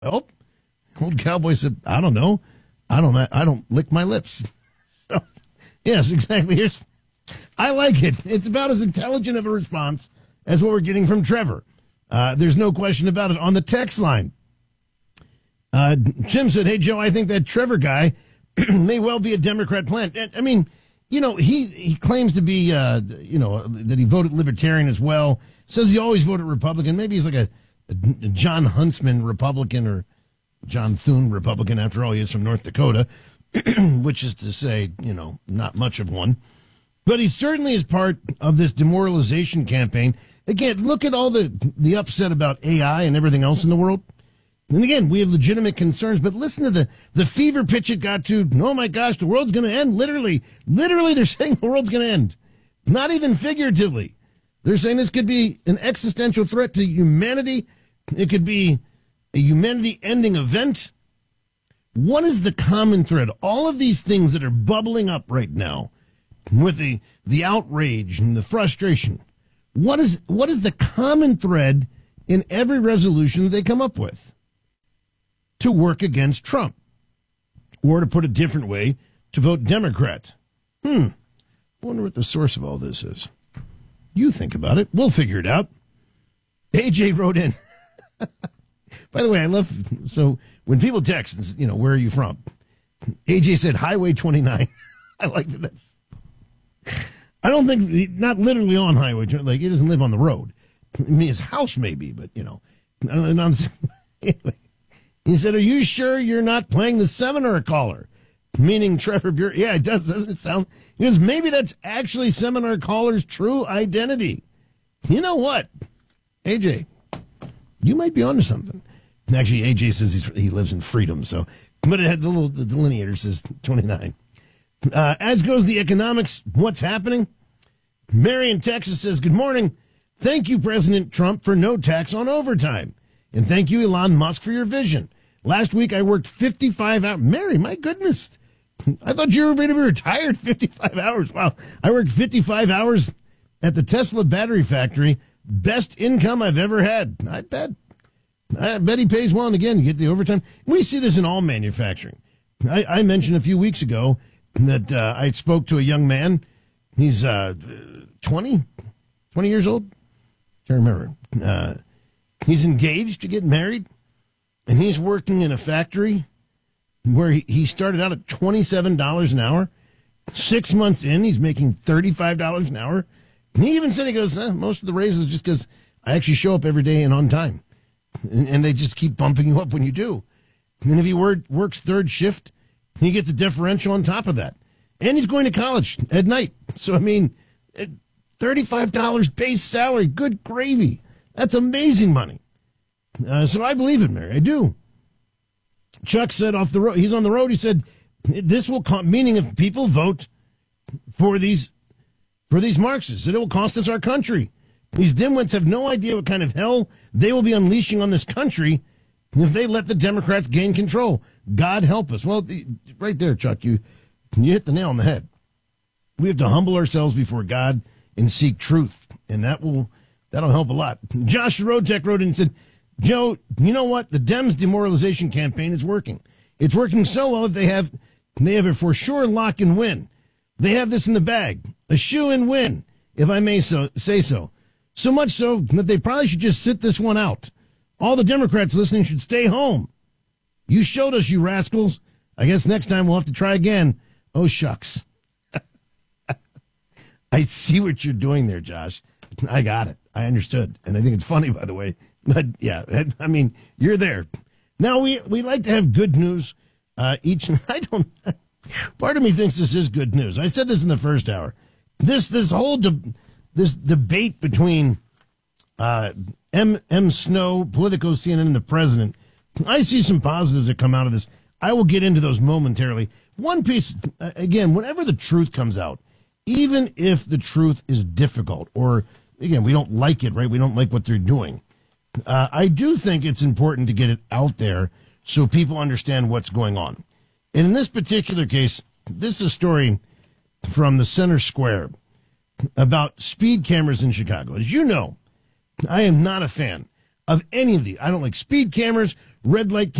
Well, old cowboy said, I don't know. I don't lick my lips. So, yes, exactly. I like it. It's about as intelligent of a response as what we're getting from Trevor. There's no question about it. On the text line, Jim said, hey, Joe, I think that Trevor guy may well be a Democrat plant. I mean, he claims to be, that he voted Libertarian as well. Says he always voted Republican. Maybe he's like a John Huntsman Republican or John Thune Republican. After all, he is from North Dakota, which is to say, not much of one. But he certainly is part of this demoralization campaign. Again, look at all the upset about AI and everything else in the world. And again, we have legitimate concerns, but listen to the fever pitch it got to. Oh my gosh, the world's going to end. Literally, they're saying the world's going to end. Not even figuratively. They're saying this could be an existential threat to humanity. It could be a humanity-ending event. What is the common thread? All of these things that are bubbling up right now with the outrage and the frustration. What is the common thread in every resolution that they come up with? To work against Trump. Or to put it a different way, to vote Democrat. I wonder what the source of all this is. You think about it. We'll figure it out. AJ wrote in. By the way, so when people text, where are you from? AJ said Highway 29. I like that. I don't think, not literally on Highway 29, like he doesn't live on the road. I mean, his house maybe, but, anyway. He said, are you sure you're not playing the seminar caller? Meaning Trevor Burrell. Yeah, it does. Doesn't it sound? He goes, maybe that's actually seminar caller's true identity. You know what? AJ, you might be onto something. Actually, AJ says he lives in Freedom, so, but it had the delineator says 29. As goes the economics, what's happening? Mary in Texas says, good morning. Thank you, President Trump, for no tax on overtime. And thank you, Elon Musk, for your vision. Last week, I worked 55 hours. Mary, my goodness. I thought you were going to be retired 55 hours. Wow. I worked 55 hours at the Tesla battery factory. Best income I've ever had. I bet he pays well. And again, you get the overtime. We see this in all manufacturing. I mentioned a few weeks ago that I spoke to a young man. He's 20 years old. Can't remember. He's engaged to get married, and he's working in a factory where he started out at $27 an hour. 6 months in, he's making $35 an hour. And he even said, he goes, most of the raises just because I actually show up every day and on time. And they just keep bumping you up when you do. And if he works third shift, he gets a differential on top of that. And he's going to college at night. So, I mean, $35 base salary, good gravy. That's amazing money. So I believe it, Mary. I do. Chuck said off the road, he's on the road, he said, this will, meaning if people vote for these Marxists, that it will cost us our country. These dimwits have no idea what kind of hell they will be unleashing on this country if they let the Democrats gain control. God help us. Well, right there, Chuck, you hit the nail on the head. We have to humble ourselves before God and seek truth, and that'll help a lot. Josh Rodtek wrote in and said, Joe, you know what? The Dems demoralization campaign is working. It's working so well that they have a for sure lock and win. They have this in the bag, a shoe-in win, if I may say so. So much so that they probably should just sit this one out. All the Democrats listening should stay home. You showed us, you rascals. I guess next time we'll have to try again. Oh, shucks. I see what you're doing there, Josh. I got it. I understood. And I think it's funny, by the way. But, yeah, I mean, you're there. Now, we like to have good news each. Part of me thinks this is good news. I said this in the first hour. This whole this debate between M. Snow, Politico, CNN, and the president, I see some positives that come out of this. I will get into those momentarily. One piece, again, whenever the truth comes out, even if the truth is difficult or, again, we don't like it, right? We don't like what they're doing. I do think it's important to get it out there so people understand what's going on. And in this particular case, this is a story from the Center Square about speed cameras in Chicago. As you know, I am not a fan of any of these. I don't like speed cameras red light